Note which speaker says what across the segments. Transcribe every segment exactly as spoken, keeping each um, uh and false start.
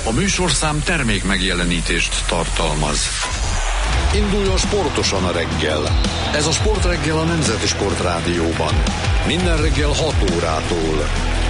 Speaker 1: A műsorszám termék megjelenítést tartalmaz. Induljon sportosan a reggel. Ez a Sportreggel a Nemzeti Sportrádióban. Minden reggel hat órától.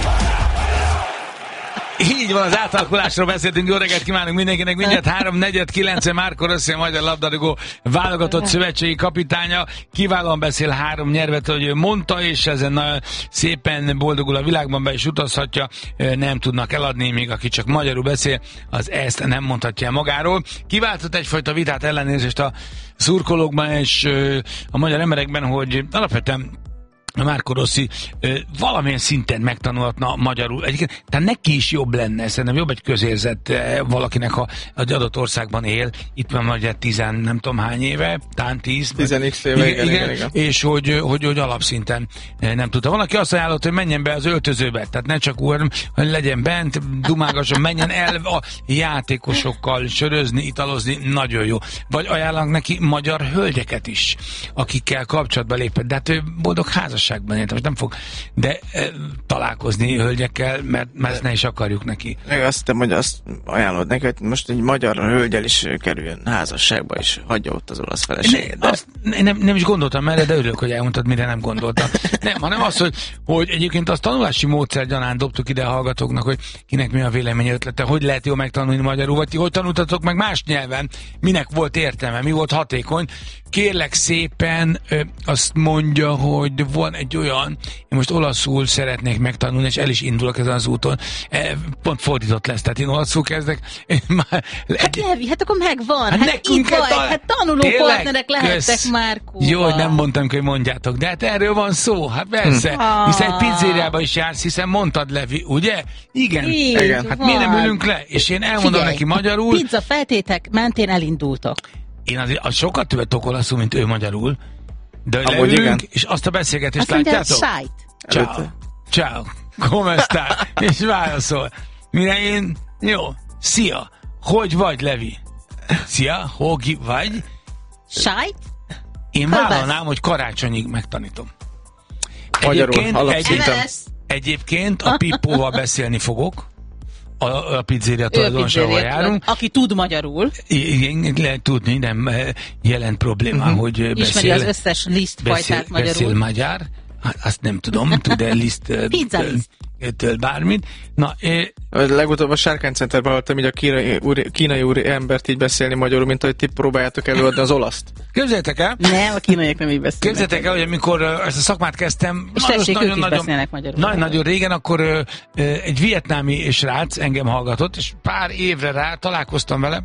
Speaker 2: Így van, az átalakulásról beszéltünk. Jó reggelt kívánunk mindenkinek. Mindjárt három negyven kilenc Márko Rossi, a magyar labdarúgó válogatott szövetségi kapitánya. Kiválóan beszél három nyelvet, hogy ő mondta, és ezen nagyon szépen boldogul a világban, be is utazhatja. Nem tudnak eladni, még aki csak magyarul beszél, az ezt nem mondhatja magáról. Kiváltott egyfajta vitát, ellenérzést a szurkolókban és a magyar emberekben, hogy alapvetően Márko Rossi ö, valamilyen szinten megtanulhatna magyarul. Egyébként, tehát neki is jobb lenne, szerintem jobb egy közérzet ö, valakinek, ha egy adott országban él, itt van magyar tizen, nem tudom hány éve, tán tíz.
Speaker 3: Tizenik éve, igen, igen, igen, igen.
Speaker 2: És hogy, hogy, hogy alapszinten nem tudta. Van, aki azt ajánlott, hogy menjen be az öltözőbe, tehát ne csak úgy, hogy legyen bent, dumágasson, menjen el a játékosokkal sörözni, italozni, nagyon jó. Vagy ajánlanak neki magyar hölgyeket is, akikkel kapcsolatba lépett, de hát ő boldog házas élt, most nem fog de e, találkozni hölgyekkel, mert, mert ezt ne is akarjuk neki.
Speaker 3: Meg azt hiszem, hogy azt ajánlod neki, hogy most egy magyar hölgyel is kerüljön házasságba, és hagyja ott az olasz feleségét.
Speaker 2: Ne, azt, nem, nem is gondoltam erre, de örülök, hogy elmondtad, mire nem gondoltam. Nem, hanem az, hogy, hogy egyébként azt tanulási módszer gyanán dobtuk ide a hallgatóknak, hogy kinek mi a véleménye, ötlete, hogy lehet jól megtanulni magyarul, vagy ti hogy tanultatok meg más nyelven, minek volt értelme, mi volt hatékony. Kérlek szépen ö, azt mondja, hogy van egy olyan, én most olaszul szeretnék megtanulni, és el is indulok ezen az úton. E, pont fordított lesz, tehát én olaszul kezdek. Én már
Speaker 4: hát
Speaker 2: egy...
Speaker 4: Levi, hát akkor megvan. Hát, hát
Speaker 2: itt
Speaker 4: vagy,
Speaker 2: tal...
Speaker 4: hát tanuló Tényleg? partnerek lehettek Márkóval.
Speaker 2: Jó, hogy nem mondtam, hogy mondjátok, de hát erről van szó, hát persze. Hm. Hiszen egy pizzériába is jársz, hiszen mondtad, Levi, ugye? Igen.
Speaker 4: Így
Speaker 2: Igen. Hát miért nem ülünk le? És én elmondom
Speaker 4: Figyelj,
Speaker 2: neki magyarul.
Speaker 4: Pizza feltétek mentén elindultok.
Speaker 2: Én azért az sokat többet tudok olaszul, mint ő magyarul. De leülünk, és azt a beszélgetést azt látjátok?
Speaker 4: Szájt.
Speaker 2: Ciao. Ciao. Come stai? És válaszol. Mire én? Jó. Szia. Hogy vagy, Levi? Szia. Hogy vagy?
Speaker 4: Sájt?
Speaker 2: Én vállalnám, hogy karácsonyig megtanítom.
Speaker 3: Egyébként,
Speaker 2: egyébként, egyébként a Pippóval beszélni fogok. A, a pizzeria tulajdonosával járunk.
Speaker 4: Aki tud magyarul.
Speaker 2: Igen, lehet tudni, nem jelent probléma, uh-huh. hogy beszél.
Speaker 4: Ismeri az összes lisztfajtát magyarul.
Speaker 2: Beszél magyar. Azt nem tudom, tud-e liszt től bármit. Na, é...
Speaker 3: Legutóbb a Sárkánycenterben hallottam így a kínai úri, kínai úri embert így beszélni magyarul, mint ahogy ti próbáljátok előadni az olaszt.
Speaker 2: Képzeljétek el?
Speaker 4: Nem, a kínaiak nem így beszélnek.
Speaker 2: Képzeljétek el, hogy amikor ezt a szakmát kezdtem,
Speaker 4: és tessék, nagyon, ők is nagyon, beszélnek magyarul.
Speaker 2: Nagyon, nagyon régen, akkor egy vietnámi srác engem hallgatott, és pár évre rá találkoztam vele.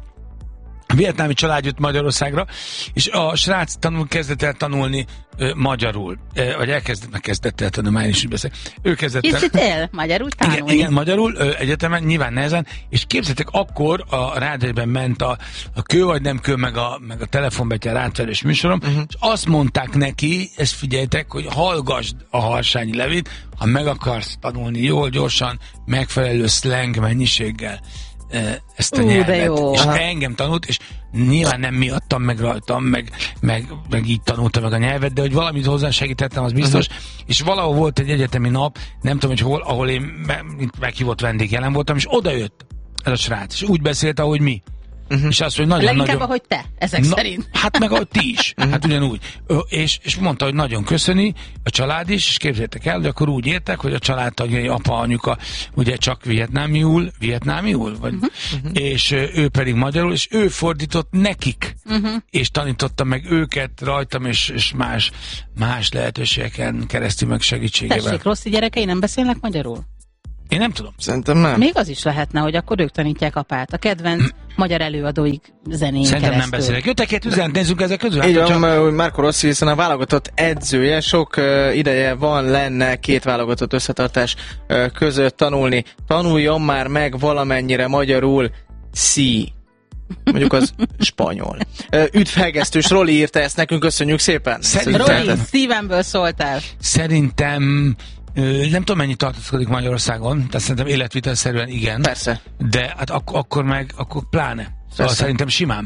Speaker 2: A vietnámi család jött Magyarországra, és a srác tanul, kezdett el tanulni ö, magyarul. Ö, vagy elkezdett, meg kezdett el tanulni, már én is úgy beszél. Ő kezdett el.
Speaker 4: Kezdett el magyarul tanulni.
Speaker 2: Igen, igen, magyarul, ö, egyetemen, nyilván nehezen, és képzeljétek, akkor a rádióban ment a, a kő vagy nem kő, meg a, meg a telefonbetyár átverős műsorom, uh-huh. és azt mondták neki, ezt figyeljetek, hogy hallgasd a Harsányi Levit, ha meg akarsz tanulni jól, gyorsan, megfelelő slang mennyiséggel ezt a
Speaker 4: Ú,
Speaker 2: nyelvet. És
Speaker 3: Aha.
Speaker 2: engem tanult, és nyilván nem miattam, meg rajtam, meg, meg, meg így tanultam meg a nyelvet, de hogy valamit hozzá segítettem, az biztos. Uh-huh. És valahol volt egy egyetemi nap, nem tudom, hogy hol, ahol én meghívott vendég jelen voltam, és odajött ez a srác, és úgy beszélt, ahogy mi. Uh-huh. És azt, hogy nagyon,
Speaker 4: leginkább,
Speaker 2: nagyon,
Speaker 4: ahogy te, ezek
Speaker 2: na,
Speaker 4: szerint.
Speaker 2: Hát meg ahogy ti is. Uh-huh. Hát ugyanúgy. Ö, és, és mondta, hogy nagyon köszöni, a család is, és képzeljétek el, hogy akkor úgy értek, hogy a családtagjai, apa, anyuka, ugye csak vietnámiul, vietnámiul, vagy, uh-huh. és ő pedig magyarul, és ő fordított nekik, uh-huh. és tanította meg őket rajtam, és, és más, más lehetőségeken keresztül meg segítségével.
Speaker 4: Tessék, Rossi gyerekei nem beszélnek magyarul?
Speaker 2: Én nem tudom.
Speaker 3: Szerintem nem.
Speaker 4: Még az is lehetne, hogy akkor ők tanítják apát. A kedvenc magyar előadóik zenén
Speaker 2: Szerintem
Speaker 4: keresztül.
Speaker 2: nem beszélek. Jöttek egy üzenet, nézzünk ezek közül.
Speaker 3: Így
Speaker 2: hát,
Speaker 3: van,
Speaker 2: csak...
Speaker 3: Márko Rossi, hiszen a válogatott edzője, sok uh, ideje van lenne két válogatott összetartás uh, között tanulni. Tanuljon már meg valamennyire magyarul, sí. Mondjuk az spanyol. Uh, üdvhegesztős Roli írta ezt nekünk, köszönjük szépen.
Speaker 4: Roli, szívemből szóltál.
Speaker 2: Szerintem nem tudom, mennyi tartózkodik Magyarországon, tehát szerintem életvitelszerűen igen.
Speaker 3: Persze.
Speaker 2: De hát ak- akkor meg, akkor pláne. Szóval
Speaker 3: Persze.
Speaker 2: szerintem simán.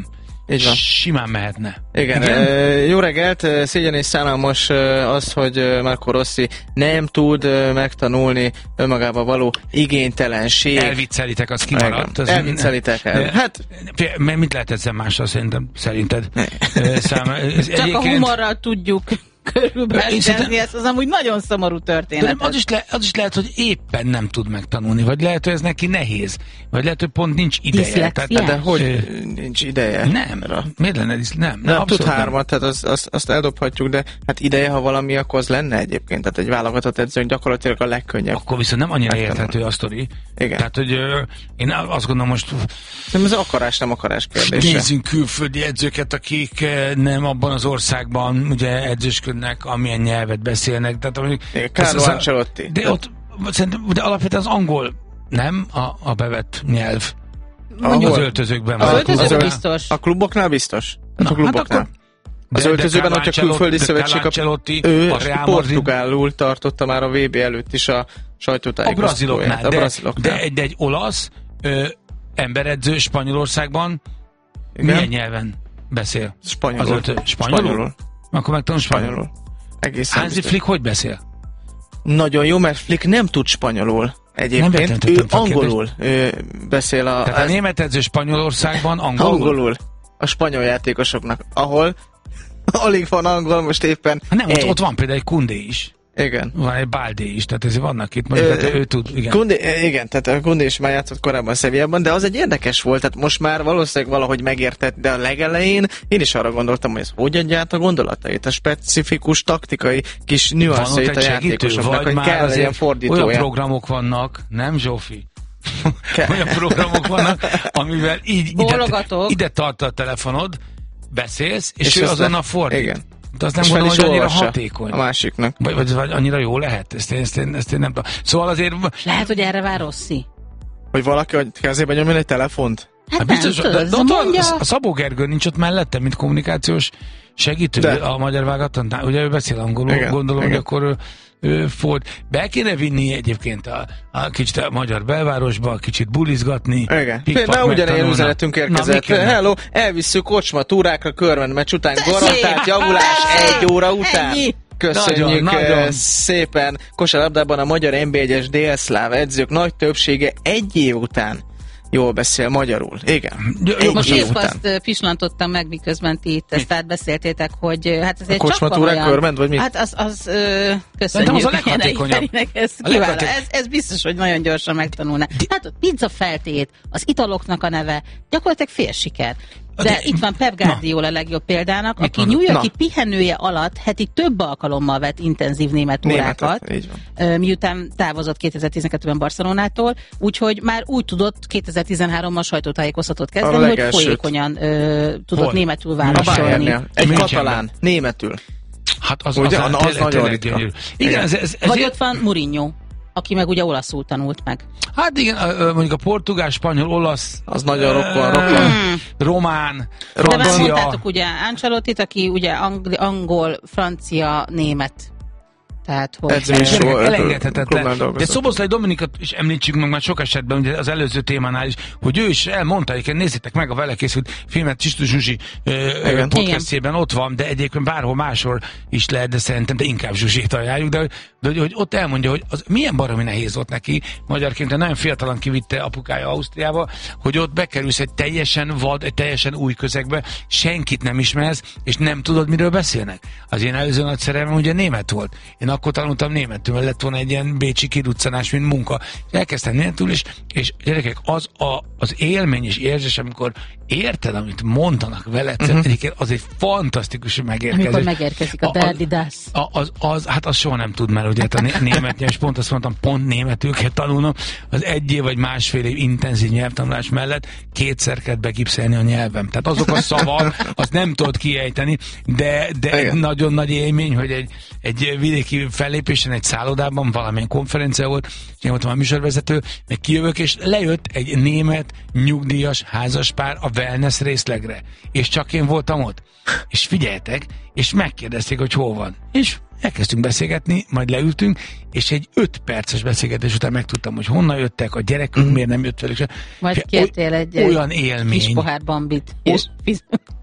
Speaker 3: Így van.
Speaker 2: Simán mehetne.
Speaker 3: Igen. Igen? E, jó reggelt, szégyen és szánalmas az, hogy Marco Rossi nem tud megtanulni önmagába való igénytelenség.
Speaker 2: Elviccelitek, az kimaradt. Az
Speaker 3: Elviccelitek el. Hát,
Speaker 2: mit lehet ezzel mással szerintem, szerinted?
Speaker 4: Szám, Csak egyébként... a humorral tudjuk körülbelül ezt, az amúgy nagyon szomorú történet.
Speaker 2: Az is, le, az is lehet, hogy éppen nem tud megtanulni, vagy lehet, hogy ez neki nehéz, vagy lehet, hogy pont nincs ideje. Tehát,
Speaker 3: de hogy ö... nincs ideje?
Speaker 2: Nem, miért lenne ez? Nem,
Speaker 3: nem, nem tud hármat, tehát az, az, azt eldobhatjuk, de hát ideje, ha valami, akkor az lenne egyébként. Tehát egy válogatott edzőnk gyakorlatilag a legkönnyebb.
Speaker 2: Akkor viszont nem annyira érthető a sztori.
Speaker 3: Igen.
Speaker 2: Tehát, hogy ö, én azt gondolom most...
Speaker 3: Nem, ez akarás, nem akarás kérdése.
Speaker 2: Nézzünk külföldi edzőket, akik nem abban az országban ugye edzősködnek, amilyen nyelvet beszélnek. Tehát, mondjuk,
Speaker 3: Carlo Ancelotti.
Speaker 2: De, ott, de alapvetően az angol nem a, a bevett nyelv.
Speaker 3: Mondjuk,
Speaker 2: az öltözőkben.
Speaker 4: Az öltözőkben biztos.
Speaker 3: A kluboknál biztos. Na, a kluboknál.
Speaker 2: Hát
Speaker 3: az
Speaker 2: de,
Speaker 3: öltözőben, hogyha külföldi szövetség kap, ő portugálul tartotta már a vé bé előtt is a sajtótájékoztatóját.
Speaker 2: A braziloknál. De, de egy olasz ö, emberedző Spanyolországban igen? Milyen nyelven beszél?
Speaker 3: Spanyolul.
Speaker 2: Az öltö- spanyolul? Spanyolul. Akkor megtanul spanyolul. spanyolul.
Speaker 3: Egészen
Speaker 2: Hansi Flick hogy beszél?
Speaker 3: Nagyon jó, mert Flick nem tud spanyolul. Egyébként ő angolul ő beszél a...
Speaker 2: Tehát a ez... német edző Spanyolországban angolul?
Speaker 3: Angolul. A spanyol játékosoknak, ahol alig van angol most éppen.
Speaker 2: Ha nem, ott, ott van például egy Koundé is.
Speaker 3: Igen.
Speaker 2: Van egy Baldé is, tehát ezért vannak itt, mondjuk, tehát ő tud, igen.
Speaker 3: Koundé, igen, tehát a Koundé is már játszott korábban Sevillában, de az egy érdekes volt, tehát most már valószínűleg valahogy megértett, de a legelején én is arra gondoltam, hogy ez hogy adja át a gondolatait, a specifikus taktikai kis nüanszait a játékosoknak, hogy kell legyen fordítója.
Speaker 2: Olyan programok vannak, nem Zsófi? Olyan programok vannak, amivel így ide, ide tart a telefonod, beszélsz, és, és ő azonnal fordít.
Speaker 3: Igen.
Speaker 2: De azt nem és gondolom, hogy annyira hatékony.
Speaker 3: A másiknak.
Speaker 2: Vagy, vagy, vagy annyira jó lehet. Ezt én, ezt, én, ezt én nem tudom. Szóval azért...
Speaker 4: Lehet, hogy erre vár Rossi.
Speaker 3: Hogy valaki kezébe nyomjon egy telefont?
Speaker 4: Hát, hát biztos, nem, de, de ott
Speaker 2: a, a Szabó Gergő nincs ott mellette, mint kommunikációs segítő de. A magyar válogatón. Ugye ő beszél angolul, igen, gondolom, igen. Hogy akkor ő, ő ford. Be kéne vinni egyébként a, a kicsit a magyar belvárosba, kicsit bulizgatni.
Speaker 3: Igen. Például ugyanilyen üzenetünk érkezett. Hello, elvisszük kocsma túrákra körmendmeccs után. Garantált javulás egy óra után. Ennyi. Köszönjük nagyon, nagyon. Szépen. Kosárlabdában a magyar en bé egyes délszláv edzők nagy többsége egy év után jól beszél magyarul. Igen.
Speaker 4: Egy most épp azt pislantottam meg, miközben ti itt ezt átbeszéltétek, hogy hát ez egy
Speaker 3: kocsmatúrák körment, vagy mi?
Speaker 4: Hát az, az ö, köszönjük.
Speaker 2: Az a leghatékonyabb.
Speaker 4: Ez, a leghaték... ez, ez biztos, hogy nagyon gyorsan megtanulná. Hát ott pizza feltét, az italoknak a neve, gyakorlatilag fél siker. De, de itt van Pep Guardiola a legjobb példának, aki New York-i pihenője alatt heti több alkalommal vett intenzív német órákat, miután távozott kétezer-tizenkettőben Barcelonától, úgyhogy már úgy tudott kétezer-tizenháromban sajtótájékoztatót kezdeni, hogy folyékonyan ö, tudott Hol? németül válaszolni.
Speaker 3: Egy katalán, németül.
Speaker 2: Hát az, ugye, az, az, az nagyon ritka. Igen, ez, ez, ez
Speaker 4: Vagy ott van Mourinho, aki meg ugye olaszul tanult meg.
Speaker 2: Hát igen, mondjuk a portugál, spanyol, olasz,
Speaker 3: az nagyon rokon, rokon.
Speaker 2: román,
Speaker 4: francia. De már mondtátok ugye Ancelottit, aki ugye angol, angol francia, német. Tehát, hogy
Speaker 2: elengedhetetlen. De Szoboszlai Dominikot is említsük meg már sok esetben, ugye az előző témánál is, hogy ő is elmondta, hogy nézzétek meg a vele készült filmet, Csistó Zsuzsi podcastjében ott van, de egyébként bárhol máshol is lehet, de szerintem de inkább Zsuzsét ajánljuk, de, de hogy, hogy ott elmondja, hogy az milyen baromi nehéz volt neki, magyarként, nagyon fiatalan kivitte apukája Ausztriába, hogy ott bekerülsz egy teljesen vad, egy teljesen új közegbe, senkit nem ismersz, és nem tudod, miről beszélnek. Az én előző nagy szerelmem ugye német volt. Én akkor tanultam németül, mert lett volna egy ilyen bécsi kiruccanás, mint munka. Elkezdtem németül, és, és gyerekek, az a, az élmény és érzés, amikor érted, amit mondanak veled, uh-huh. egyébként az egy fantasztikus megérkezés.
Speaker 4: Amikor megérkezik a derdidász.
Speaker 2: Az, az, az, hát az soha nem tud, mert ugye hát a né- német nyelv, és pont azt mondtam, pont németül kell tanulnom, az egy év vagy másfél év intenzív nyelvtanulás mellett kétszer kell begipszelni a nyelvem. Tehát azok a szavak, azt nem tudod kiejteni, de, de egy nagyon nagy élmény, hogy egy, egy vidéki fellépésen egy szállodában, valamilyen konferencia volt, én voltam a műsorvezető, meg kijövök, és lejött egy német nyugdíjas házaspár a wellness részlegre. És csak én voltam ott. És figyeljetek, és megkérdezték, hogy hol van. És elkezdtünk beszélgetni, majd leültünk, és egy öt perces beszélgetés után megtudtam, hogy honnan jöttek, a gyerekük mm. miért nem jött velük.
Speaker 4: Majd kértél egy
Speaker 2: olyan élmény.
Speaker 4: Kis pohár bambit. És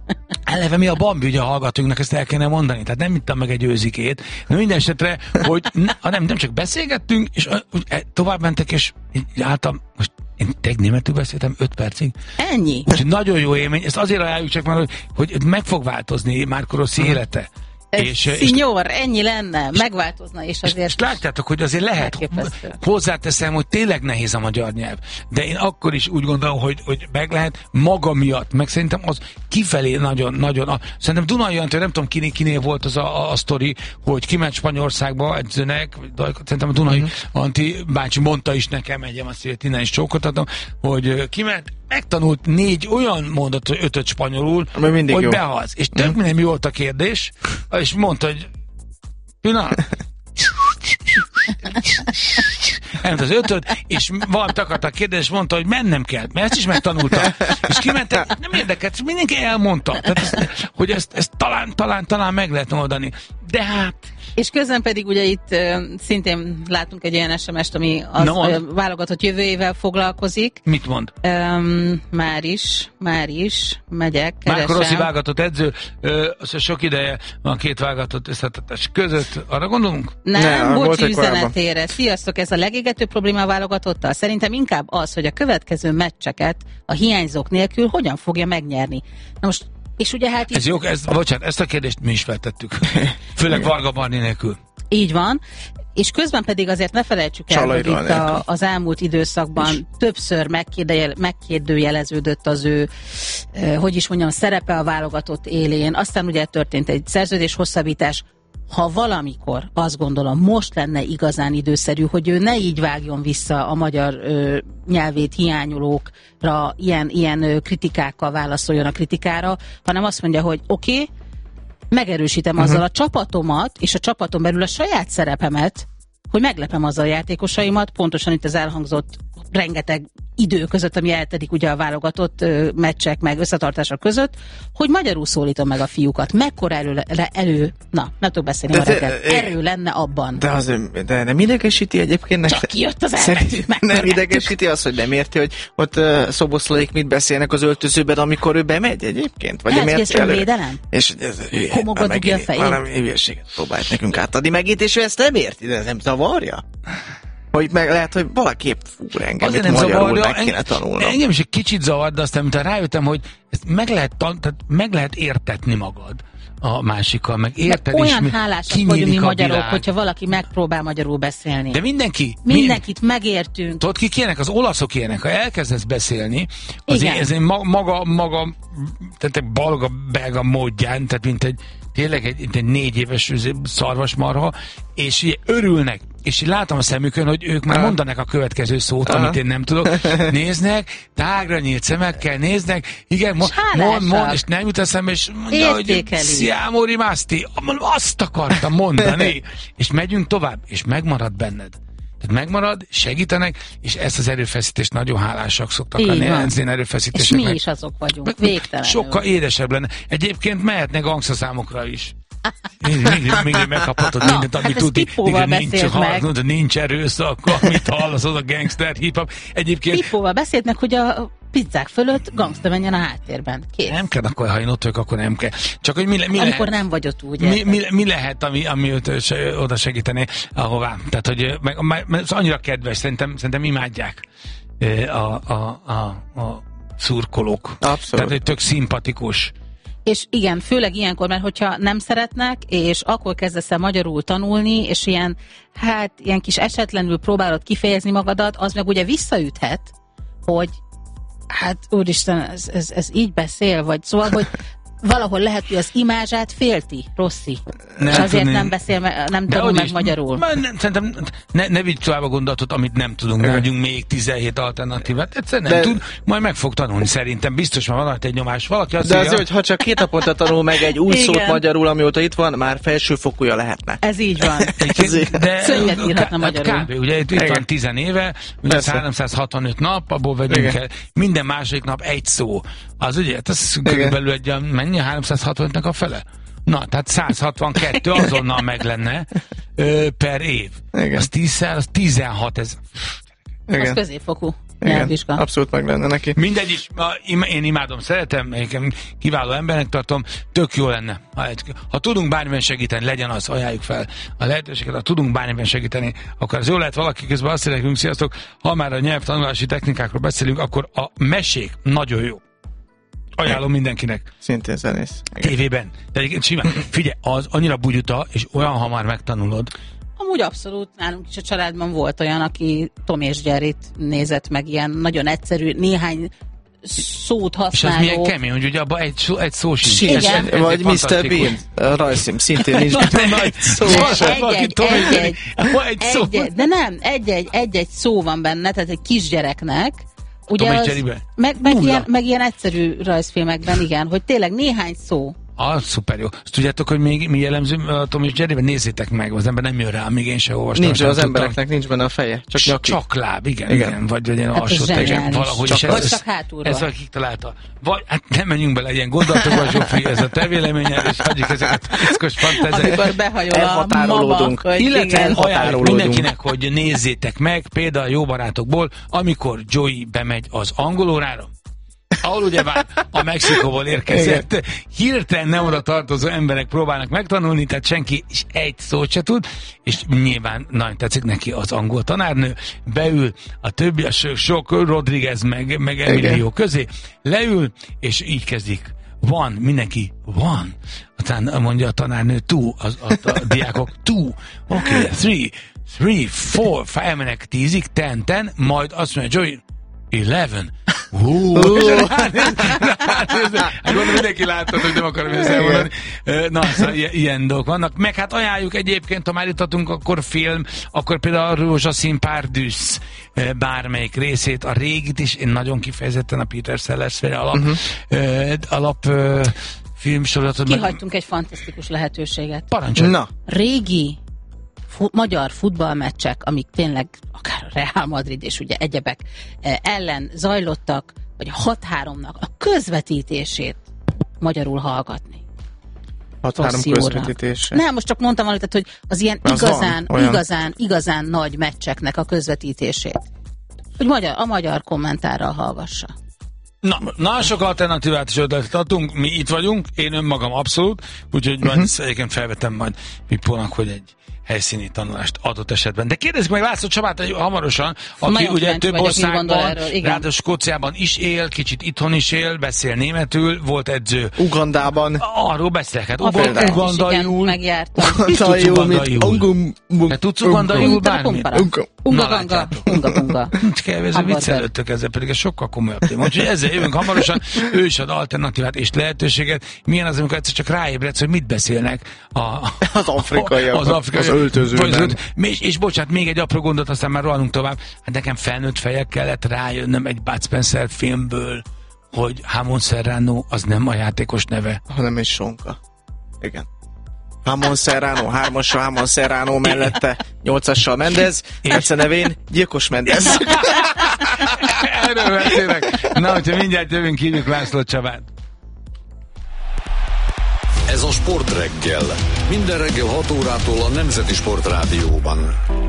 Speaker 2: Eleve mi a Bambi, ugye a hallgatóknak ezt el kellene mondani, tehát nem ittam meg egy őzikét, de minden esetre, hogy ne, nem, nem csak beszélgettünk, és tovább mentek, és álltam, most én tényleg németül beszéltem öt percig.
Speaker 4: Ennyi?
Speaker 2: Úgyhogy nagyon jó élmény, ezt azért ajánljuk csak már, hogy, hogy meg fog változni Marco Rossi uh-huh. élete.
Speaker 4: És, Szinyor, ennyi lenne, és, megváltozna, és azért...
Speaker 2: És, és látjátok, hogy azért lehet,
Speaker 4: elképesztő.
Speaker 2: Hozzáteszem, hogy tényleg nehéz a magyar nyelv, de én akkor is úgy gondolom, hogy, hogy meg lehet maga miatt, meg szerintem az kifelé nagyon-nagyon... A, szerintem Dunai Antti, nem tudom kinél, kinél volt az a, a, a sztori, hogy kiment Spanyolországba edzőnek, szerintem a Dunai uh-huh. Antti bácsi mondta is nekem, egyem azt, hogy innen is csókoltatom, hogy kiment, megtanult négy olyan mondat, hogy ötöt spanyolul, hogy jó. Behaz. És tök mm. nem jó volt a kérdés, és mondta, hogy pillanat. Elment az ötöt, és valamit akart a kérdés, és mondta, hogy mennem kell, mert ezt is megtanulta. És kimentek, nem érdekelt, mindenki elmondta. Tehát ezt, hogy ezt, ezt talán, talán, talán meg lehet oldani. De hát...
Speaker 4: És közben pedig ugye itt uh, szintén látunk egy olyan es em es-t, ami az uh, válogatott jövőjével foglalkozik.
Speaker 2: Mit mond?
Speaker 4: Um, már is, már is, megyek, keresem.
Speaker 2: Marco Rossi válogatott edző, uh, az sok ideje van két válogatott összetartás között. Arra gondolunk?
Speaker 4: Nem, Nem bocsi üzenetére. Sziasztok, ez a legégető probléma a válogatottal. Szerintem inkább az, hogy a következő meccseket a hiányzók nélkül hogyan fogja megnyerni. Na most és ugye hát
Speaker 2: ez jó, ez, bocsánat, ezt a kérdést mi is feltettük. Főleg Varga Barni nélkül.
Speaker 4: Így van. És közben pedig azért ne felejtsük el, hogy itt a, az elmúlt időszakban és többször megkérdőjeleződött az ő, eh, hogy is mondjam, szerepe a válogatott élén. Aztán ugye történt egy szerződés hosszabbítás. Ha valamikor, azt gondolom, most lenne igazán időszerű, hogy ő ne így vágjon vissza a magyar ö, nyelvét hiányolókra, ilyen, ilyen ö, kritikákkal válaszoljon a kritikára, hanem azt mondja, hogy oké, okay, megerősítem uh-huh. azzal a csapatomat, és a csapaton belül a saját szerepemet, hogy meglepem azzal a játékosaimat, pontosan itt az elhangzott rengeteg idő között, ami eltedik ugye a válogatott ö, meccsek meg összetartások között, hogy magyarul szólítom meg a fiúkat. Mekkora erő, elő na, nem tudok beszélni, de te, erő lenne abban.
Speaker 3: De, az, de nem idegesíti egyébként?
Speaker 4: Csak kijött az elvetű,
Speaker 3: nem idegesíti az, hogy nem érti, hogy ott uh, Szoboszlaik mit beszélnek az öltözőben, amikor ő bemegy egyébként? Vagy
Speaker 4: hát, hogy ez önvédelem?
Speaker 3: És ez
Speaker 4: homokba dugja a fejét.
Speaker 3: Valami hülyeséget próbált nekünk átadni megint, és ő ezt nem érti, de ez nem zavarja? Hogy meg lehet, hogy valaképp fúr engem,
Speaker 2: azért
Speaker 3: itt
Speaker 2: nem
Speaker 3: magyarul
Speaker 2: zavarja,
Speaker 3: meg kéne tanulnom.
Speaker 2: Engem is egy kicsit zavar, de aztán mint rájöttem, hogy ezt meg lehet, tehát meg lehet értetni magad a másikkal, meg érted,
Speaker 4: olyan
Speaker 2: és
Speaker 4: hálásak vagyunk mi magyarok, hogyha valaki megpróbál magyarul beszélni.
Speaker 2: De mindenki.
Speaker 4: Mindenkit mi, megértünk.
Speaker 2: Tudod, kik ilyenek? Az olaszok ilyenek. Ha elkezdesz beszélni, az én, ez én maga, maga, tehát egy balga, belga módján, tehát mint egy tényleg egy, egy négy éves szarvasmarha, és így örülnek, és így látom a szemükön, hogy ők már mondanak a következő szót, Aha. amit én nem tudok. Néznek, tágra nyílt szemekkel néznek, igen, mond, mond, mond, és nem jut eszembe, és mondja, hogy Siamo rimasti, azt akartam mondani, és megyünk tovább, és megmarad benned. Tehát megmarad, segítenek, és ezt az erőfeszítést nagyon hálásak szoktak lenni. Az én erőfeszítéseknek.
Speaker 4: És mi is azok vagyunk, végtelenül.
Speaker 2: Sokkal édesebb lenne. Egyébként mehetnek gangstaszámokra is. Mindig, mindig megkaphatod Na, mindent, amit
Speaker 4: hát
Speaker 2: tudni. Nincs,
Speaker 4: meg.
Speaker 2: nincs erőszak, amit hallasz, az a gangster hip-hop. Egyébként...
Speaker 4: Pippóval beszélt hogy a pizzák fölött gangsta menjen a háttérben. Kész.
Speaker 2: Nem kell, akkor ha én ott vagyok, akkor nem kell. Csak hogy mi, mi
Speaker 4: Amikor
Speaker 2: lehet,
Speaker 4: nem vagy ott úgy.
Speaker 2: Mi, mi, mi lehet, ami, ami oda segíteni, ahová. Tehát, hogy meg, meg, annyira kedves, szerintem, szerintem imádják a, a, a, a szurkolók.
Speaker 3: Abszolút.
Speaker 2: Tehát, hogy tök szimpatikus.
Speaker 4: És igen, főleg ilyenkor, mert hogyha nem szeretnek, és akkor kezdesz el magyarul tanulni, és ilyen, hát, ilyen kis esetlenül próbálod kifejezni magadat, az meg ugye visszaüthet, hogy hát úristen, ez, ez, ez így beszél, vagy szóval, hogy valahol lehet, hogy az imázsát félti, Rossi. Nem és azért tudni. nem beszél, nem tanul meg is, magyarul.
Speaker 2: Nem, szerintem ne, ne vigy tovább a gondolatot, amit nem tudunk. Ne adjunk még tizenhét alternatívát. Egyszerűen nem de, tud, majd meg fog tanulni szerintem. Biztos van valami egy nyomás. Valaki azt
Speaker 3: de
Speaker 2: azért,
Speaker 3: hogy ha csak két naponta tanul meg egy új szót magyarul, amióta itt van, már felsőfokúja lehetne.
Speaker 4: Ez így van.
Speaker 2: De
Speaker 4: szönyvet írhatna magyarul.
Speaker 2: Kb. Ugye itt, itt van tizen éve, ugye háromszázhatvanöt nap, abból vegyünk el. Minden második nap egy szó. Az ugye, ez körülbelül egy mennyi háromszázhatvannak a fele? Na, tehát száz hatvankettő azonnal meg lenne ö, per év. Igen. Az tízszer, az tizenhat, ez...
Speaker 4: Igen. Az középfokú. nyelvvizsga.
Speaker 3: Abszolút meg lenne neki.
Speaker 2: Mindegy is, én imádom, szeretem, kiváló embernek tartom, tök jó lenne. Ha, ha tudunk bármiben segíteni, legyen az, ajánljuk fel a lehetőséget, ha tudunk bármiben segíteni, akkor az jó lehet. Valaki közben azt nekünk, sziasztok, ha már a nyelvtanulási technikákról beszélünk, akkor a mesék nagyon jó. Ajánlom mindenkinek.
Speaker 3: Szintén zenész.
Speaker 2: Tévében. De egyébként simán. Figyelj, az annyira bugyuta, és olyan hamar megtanulod.
Speaker 4: Amúgy abszolút, nálunk is a családban volt olyan, aki Tom és Jerryt nézett meg, ilyen nagyon egyszerű, néhány szót használó.
Speaker 2: És az milyen kemény, hogy ugye abban egy, szó, egy szó sincs.
Speaker 4: Igen.
Speaker 3: Ez, ez vagy miszter Bean, rajzszín, szintén nincs nagy szó.
Speaker 4: Egy-egy, de nem, egy-egy, egy-egy szó van benne, tehát egy kisgyereknek. Ugye az, meg, meg, ilyen, meg ilyen egyszerű rajzfilmekben, igen, hogy tényleg néhány szó.
Speaker 2: Ah, szuper jó. Azt tudjátok, hogy még mi jellemző a Tom és Jerryben? Nézzétek meg, az ember nem jön rá, még én se olvastam.
Speaker 3: Nincs, az embereknek nincs benne a feje, csak nyaki.
Speaker 2: Csak láb, igen, igen. igen. Vagy legyen hát alsó tegen, valahogy.
Speaker 4: Csak,
Speaker 2: és
Speaker 4: vagy
Speaker 2: ez,
Speaker 4: csak hátulról.
Speaker 2: Ez valaki találta. Vagy, hát nem menjünk bele ilyen gondolatokba, Zsófi, ez a te véleményed, és hagyjuk ezeket a piszkos fantáziákat.
Speaker 4: Amikor behajol a mama,
Speaker 2: illetve ajánljuk mindenkinek, hogy nézzétek meg, például Jó barátokból, amikor Joey bemegy az angolórára, ahol ugye már a Mexikóból érkezett, igen. Hirtelen nem oda tartozó emberek próbálnak megtanulni, tehát senki is egy szót se tud, és nyilván nagyon tetszik neki az angol tanárnő, beül a többi, a sok Rodriguez meg, meg Emilio közé, leül, és így kezdik. Van, mindenki, van. Aztán mondja a tanárnő, two, az, a, a diákok, two, oké, okay, three, three, four, elmenek tízig, ten, ten, majd azt mondja Joey, eleven. Hú, hát gondolom mindenki láttad, hogy nem akarom ezt elmondani. Na, szóval ilyen dolgok vannak. Meg hát ajánljuk egyébként, ha már itt adunk, akkor film, akkor például a Rózsaszín Pardüss bármelyik részét, a régit is, én nagyon kifejezetten a Peter Sellers-féle alap, uh-huh. alap filmsorozatot.
Speaker 4: Kihagytunk meg... egy fantasztikus lehetőséget.
Speaker 2: Parancsolj.
Speaker 3: Na.
Speaker 4: Régi fu- magyar futballmeccsek, amik tényleg akár a Real Madrid és ugye egyebek ellen zajlottak, vagy a hat háromnak a közvetítését magyarul hallgatni.
Speaker 3: hat három közvetítése.
Speaker 4: Nem, most csak mondtam valamit, hogy az ilyen az igazán, van, igazán, igazán nagy meccseknek a közvetítését. Hogy magyar, a magyar kommentárral hallgassa.
Speaker 2: Na, nagyon sok alternatívát is ötletet adtunk, mi itt vagyunk, én önmagam abszolút, úgyhogy uh-huh. majd egyébként felvetem majd Pippónak, hogy egy helyszíni tanulást adott esetben. De kérdezzük meg László Csabát hogy hamarosan, aki nagyon ugye több országban, ráadásul Skóciában is él, kicsit itthon is él, beszél németül, volt edző.
Speaker 3: Ugandában.
Speaker 2: Arról beszélhet. Ugandaiul.
Speaker 4: Megjártam.
Speaker 2: Ugandaiul, mit? Te tudsz ugandaiul bármit?
Speaker 4: Unga-bunga. Unga-bunga.
Speaker 2: Ez viccelődtök ezzel, pedig ez sokkal komolyabb téma. Úgyhogy ezzel jövünk hamarosan, ő is ad alternatívát és lehetőséget. Milyen az, amikor egyszer csak ráébredsz, hogy mit beszélnek a,
Speaker 3: az afrikaiak.
Speaker 2: Az afrikai
Speaker 3: öltözőben.
Speaker 2: És, és bocsánat, még egy apró gondot, aztán már rohanunk tovább. Hát nekem felnőtt fejek kellett rájönnöm egy Bud Spencer filmből, hogy Ramon Serrano az nem a játékos neve.
Speaker 3: Hanem egy sonka. Igen. Ramon Serrano, hármassal Ramon Serrano mellette, nyolcassal Mendez, Ece nevén Gyilkos Mendez.
Speaker 2: Erről beszélek. Na, hogyha mindjárt jövünk, hívjuk László Csabát.
Speaker 1: Ez a Sportreggel. Minden reggel hat órától a Nemzeti Sportrádióban.